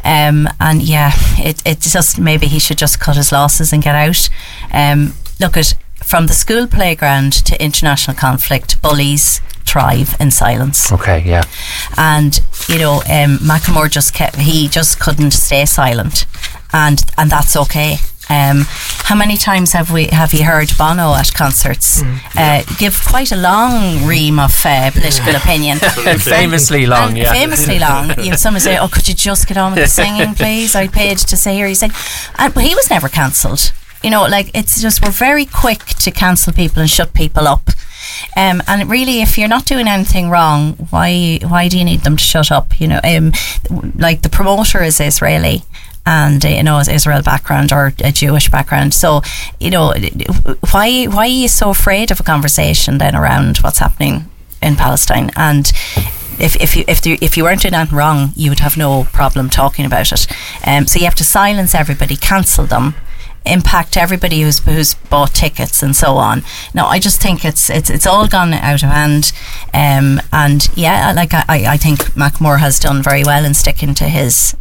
And yeah, it's just maybe he should just cut his losses and get out. Look at from the school playground to international conflict, bullies thrive in silence. Okay, yeah. And you know, Macklemore just couldn't stay silent, and that's okay. How many times have you heard Bono at concerts give quite a long ream of political opinion? Famously long, yeah. Famously long. Someone say, "Oh, could you just get on with the singing, please? I paid to say here." He sang, but he was never cancelled. You know, like, it's just, we're very quick to cancel people and shut people up. And really, if you're not doing anything wrong, why do you need them to shut up? You know, like the promoter is Israeli, and you know, is Israel background or a Jewish background. So, you know, why are you so afraid of a conversation then around what's happening in Palestine? And if you weren't doing anything wrong, you would have no problem talking about it. So you have to silence everybody, cancel them, impact everybody who's bought tickets and so on. No, I just think it's all gone out of hand. And yeah, like I think Macklemore has done very well in sticking to his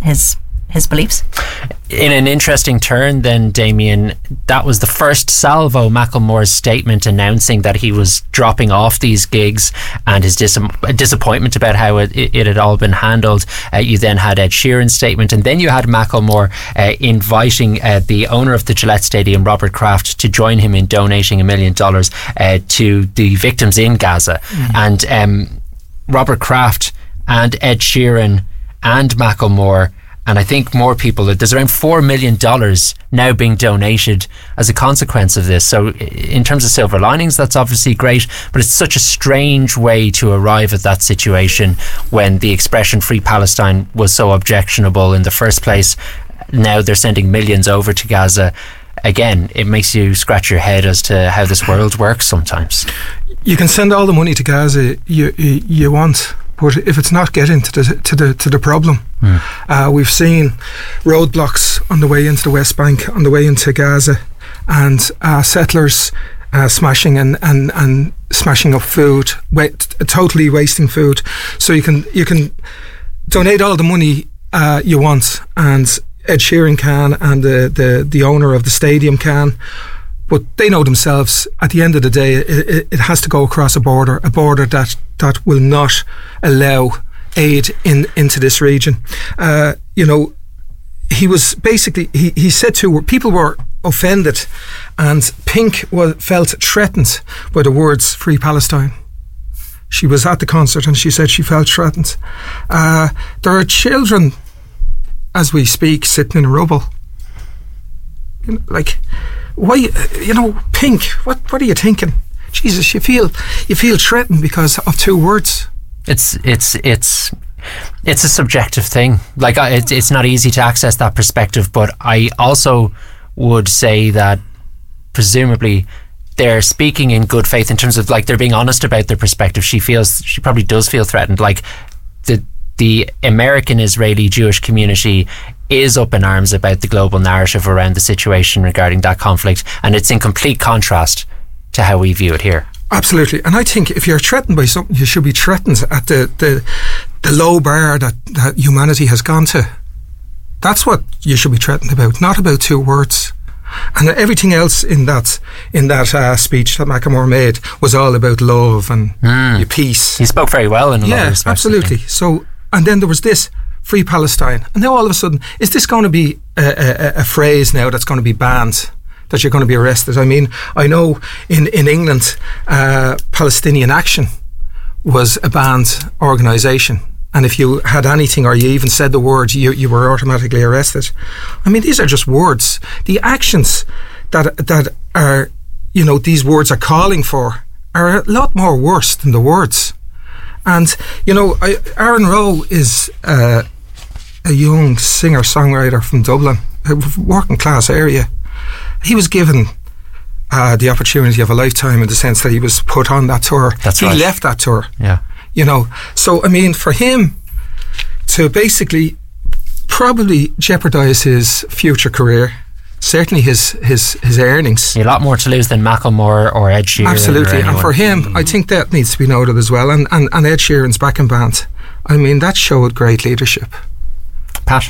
beliefs. In an interesting turn then, Damien, that was the first salvo, Macklemore's statement announcing that he was dropping off these gigs and his disappointment about how it had all been handled. You then had Ed Sheeran's statement, and then you had Macklemore inviting the owner of the Gillette Stadium, Robert Kraft, to join him in donating $1 million to the victims in Gaza. Mm-hmm. And Robert Kraft and Ed Sheeran and Macklemore, and I think more people, there's around $4 million now being donated as a consequence of this. So in terms of silver linings, that's obviously great, but it's such a strange way to arrive at that situation when the expression Free Palestine was so objectionable in the first place. Now they're sending millions over to Gaza. Again, it makes you scratch your head as to how this world works sometimes. You can send all the money to Gaza you want, but if it's not getting to the problem, we've seen roadblocks on the way into the West Bank, on the way into Gaza, and settlers smashing and smashing up food, totally wasting food. So you can donate all the money you want, and Ed Sheeran can, and the owner of the stadium can. But they know themselves, at the end of the day, it has to go across a border that will not allow aid into this region. You know, he was basically, he said people were offended, and Pink felt threatened by the words Free Palestine. She was at the concert and she said she felt threatened. There are children, as we speak, sitting in rubble. You know, like, why, you know, Pink, what are you thinking? Jesus, you feel threatened because of two words. It's a subjective thing. Like, it's not easy to access that perspective, but I also would say that presumably they're speaking in good faith in terms of, like, they're being honest about their perspective. She probably does feel threatened. Like, the American Israeli Jewish community is up in arms about the global narrative around the situation regarding that conflict, and it's in complete contrast to how we view it here. Absolutely. And I think if you're threatened by something, you should be threatened at the low bar that humanity has gone to. That's what you should be threatened about, not about two words. And everything else in that speech that Macklemore made was all about love and peace. He spoke very well in a lot of respects. Absolutely. So, and then there was this Free Palestine, and now all of a sudden, is this going to be a phrase now that's going to be banned, that you're going to be arrested? I mean, I know in England, Palestinian Action was a banned organisation, and if you had anything or you even said the word, you were automatically arrested. I mean, these are just words. The actions that are, you know, these words are calling for are a lot more worse than the words. And, you know, Aaron Rowe is a young singer-songwriter from Dublin, a working class area. He was given the opportunity of a lifetime in the sense that he was put on that tour. That's right. He left that tour. Yeah. You know, so I mean, for him to basically probably jeopardise his future career, certainly his earnings. A lot more to lose than Macklemore or Ed Sheeran. Absolutely. And for him, I think that needs to be noted as well. And Ed Sheeran's backing band, I mean, that showed great leadership.